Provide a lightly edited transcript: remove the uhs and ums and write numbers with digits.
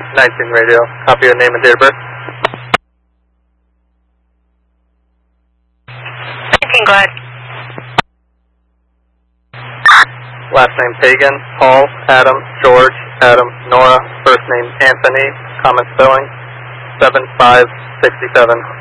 19 radio. Copy your name and date of birth. 19, go ahead. Last name Pagan, Paul, Adam, George, Adam, Nora. First name Anthony, common spelling, 7567.